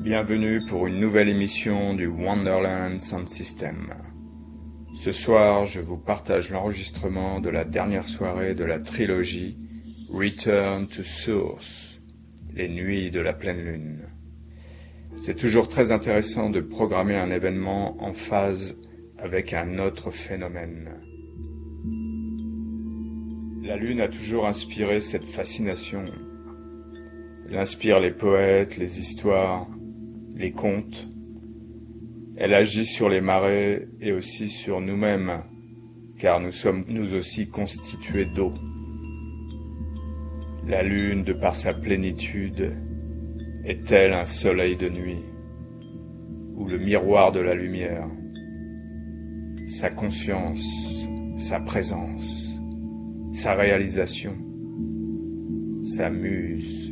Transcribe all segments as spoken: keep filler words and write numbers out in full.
Bienvenue pour une nouvelle émission du Wonderland Sound System. Ce soir, je vous partage l'enregistrement de la dernière soirée de la trilogie Return to Source, les nuits de la pleine lune. C'est toujours très intéressant de programmer un événement en phase avec un autre phénomène. La lune a toujours inspiré cette fascination. Elle inspire les poètes, les histoires, les contes. Elle agit sur les marées et aussi sur nous-mêmes, car nous sommes nous aussi constitués d'eau. La lune, de par sa plénitude, est-elle un soleil de nuit, ou le miroir de la lumière? Sa conscience, sa présence, sa réalisation, sa muse.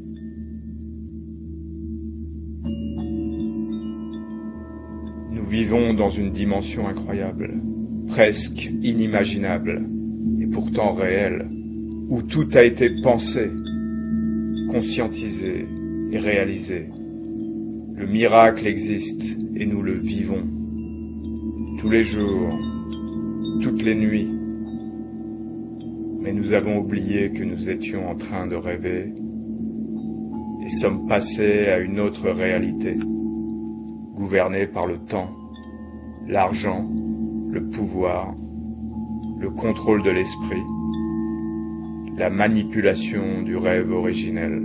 Nous vivons dans une dimension incroyable, presque inimaginable, et pourtant réelle, où tout a été pensé, conscientisé et réalisé. Le miracle existe et nous le vivons, tous les jours, toutes les nuits. Mais nous avons oublié que nous étions en train de rêver et sommes passés à une autre réalité, gouvernée par le temps, l'argent, le pouvoir, le contrôle de l'esprit, la manipulation du rêve originel.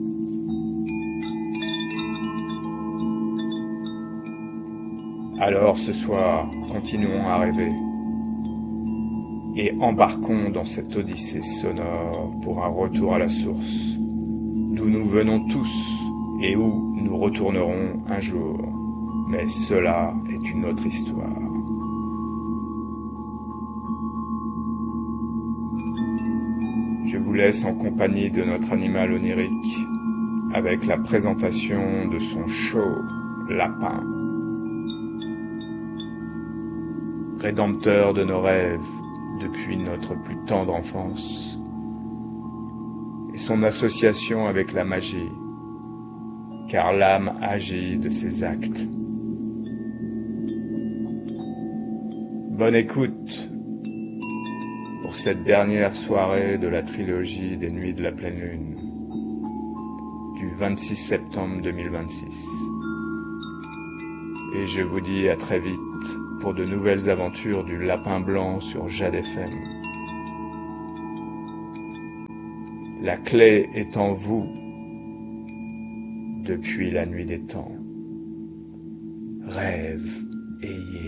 Alors ce soir, continuons à rêver et embarquons dans cette odyssée sonore pour un retour à la source, d'où nous venons tous et où nous retournerons un jour. Mais cela est une autre histoire. Je vous laisse en compagnie de notre animal onirique avec la présentation de son show Lapin. Rédempteur de nos rêves depuis notre plus tendre enfance et son association avec la magie, car l'âme agit de ses actes. Bonne écoute pour cette dernière soirée de la trilogie des Nuits de la pleine lune du vingt-six septembre deux mille vingt-six. Et je vous dis à très vite pour de nouvelles aventures du Lapin Blanc sur Jade F M. La clé est en vous depuis la nuit des temps. Rêve, ayez.